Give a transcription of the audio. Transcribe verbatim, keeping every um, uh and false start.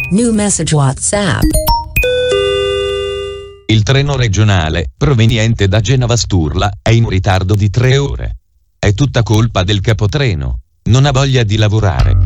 New message WhatsApp. Il treno regionale, proveniente da Genova Sturla, è in ritardo di tre ore. È tutta colpa del capotreno. Non ha voglia di lavorare.